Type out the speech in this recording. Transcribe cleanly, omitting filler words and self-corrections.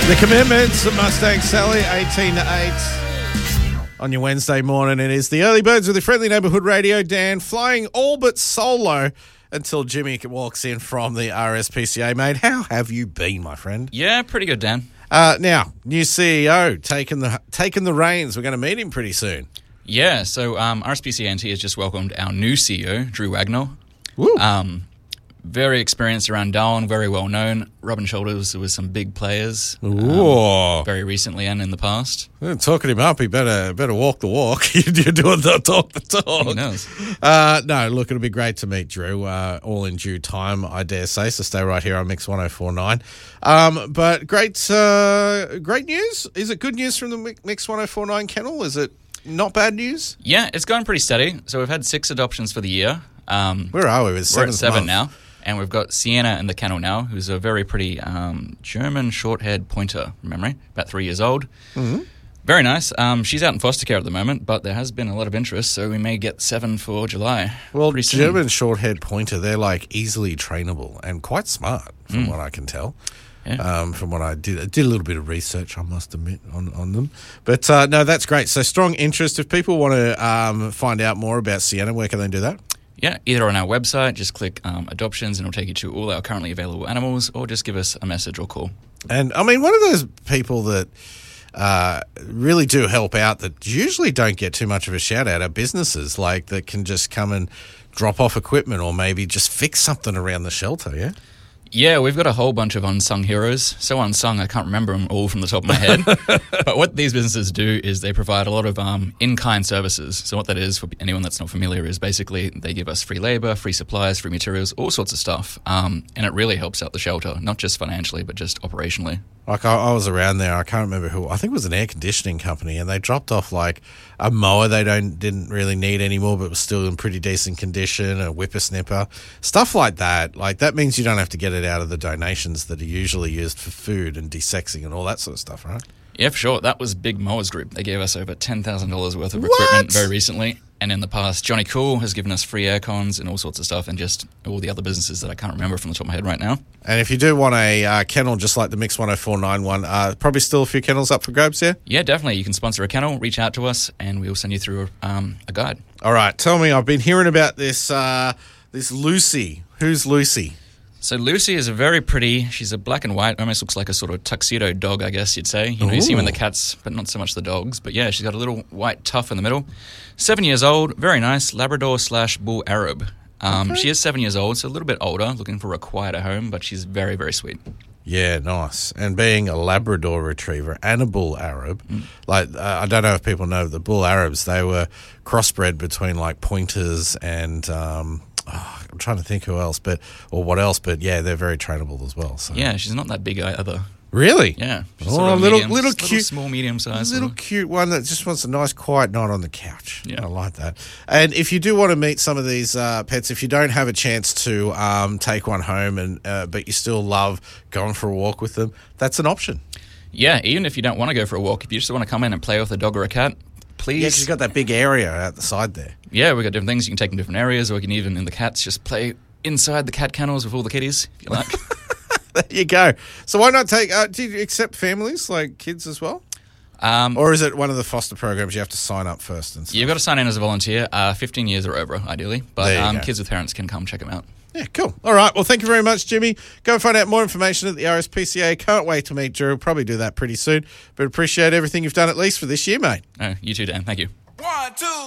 The Commitments of Mustang Sally, 18 to 8. On your Wednesday morning, it is the Early Birds with the Friendly Neighbourhood Radio. Dan flying all but solo until Jimmy walks in from the RSPCA. Mate, how have you been, my friend? Yeah, pretty good, Dan. Now, new CEO taking the reins. We're going to meet him pretty soon. Yeah, so RSPCA has just welcomed our new CEO, Drew Wagner. Woo. Very experienced around Darwin, very well known. Rubbing shoulders with some big players very recently and in the past. Talking him up, he better walk the walk. You're doing the talk the talk. He knows. No, look, it'll be great to meet Drew, all in due time, I dare say, so stay right here on Mix 104.9. But great news. Is it good news from the Mix 104.9 kennel? Is it not bad news? Yeah, it's going pretty steady. So we've had 6 adoptions for the year. Where are we? We're at 7 now. And we've got Sienna in the kennel now, who's a very pretty German short-haired pointer, from memory, about 3 years old. Mm-hmm. Very nice. She's out in foster care at the moment, but there has been a lot of interest, so we may get 7 for July. Well, German short-haired pointer, they're like easily trainable and quite smart, from what I can tell. Yeah. From what I did a little bit of research, I must admit, on them. But no, that's great. So strong interest. If people want to find out more about Sienna, where can they do that? Yeah, either on our website, just click adoptions and it'll take you to all our currently available animals, or just give us a message or call. And I mean, one of those people that really do help out that usually don't get too much of a shout out are businesses, like that can just come and drop off equipment or maybe just fix something around the shelter, yeah? Yeah, we've got a whole bunch of unsung heroes. So unsung, I can't remember them all from the top of my head. But what these businesses do is they provide a lot of in-kind services. So what that is, for anyone that's not familiar, is basically they give us free labour, free supplies, free materials, all sorts of stuff. And it really helps out the shelter, not just financially, but just operationally. Like I was around there, I can't remember who, I think it was an air conditioning company, and they dropped off like a mower they didn't really need anymore, but was still in pretty decent condition, a whippersnipper, stuff like that. Like that means you don't have to get it out of the donations that are usually used for food and desexing and all that sort of stuff, right? Yeah, for sure. That was Big Mowers Group. They gave us over $10,000 worth of equipment very recently. And in the past, Johnny Cool has given us free air cons and all sorts of stuff, and just all the other businesses that I can't remember from the top of my head right now. And if you do want a kennel just like the Mix 104.9 one, probably still a few kennels up for grabs, yeah? Yeah, definitely. You can sponsor a kennel, reach out to us, and we'll send you through a guide. All right. Tell me, I've been hearing about this Lucy. Who's Lucy? So Lucy is a very pretty, she's a black and white, almost looks like a sort of tuxedo dog, I guess you'd say. You know, you see them in the cats, but not so much the dogs. But yeah, she's got a little white tuff in the middle. 7 years old, very nice, Labrador/Bull Arab. She is 7 years old, so a little bit older, looking for a quieter home, but she's very, very sweet. Yeah, nice. And being a Labrador Retriever and a Bull Arab, like I don't know if people know the Bull Arabs, they were crossbred between like pointers and I'm trying to think who else, but yeah, they're very trainable as well. So. Yeah, she's not that big either. Really? Yeah. Oh, little cute, small, medium size. Little cute one that just wants a nice, quiet night on the couch. Yeah, I like that. And if you do want to meet some of these pets, if you don't have a chance to take one home, and but you still love going for a walk with them, that's an option. Yeah, even if you don't want to go for a walk, if you just want to come in and play with a dog or a cat, please. Yeah, she's got that big area out the side there. Yeah, we've got different things. You can take them different areas, or you can even, in the cats, just play inside the cat kennels with all the kitties, if you like. There you go. So why not take, do you accept families, like kids as well? Or is it one of the foster programs you have to sign up first? And stuff? You've got to sign in as a volunteer, 15 years or over, ideally. But kids with parents can come check them out. Yeah, cool. All right. Well, thank you very much, Jimmy. Go and find out more information at the RSPCA. Can't wait to meet Drew. Probably do that pretty soon. But appreciate everything you've done at least for this year, mate. Oh, you too, Dan. Thank you. 1, 2.